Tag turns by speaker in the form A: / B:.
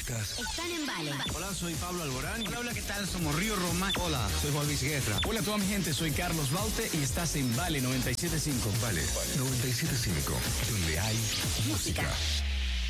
A: artistas
B: están en Vale.
C: Hola, soy Pablo Alborán.
D: Hola, ¿qué tal? Somos Río Roma.
C: Hola, soy Juan Luis Guerra.
E: Hola a toda mi gente, soy Carlos Baute y estás en Vale 97.5.
A: Vale 97.5, donde hay música.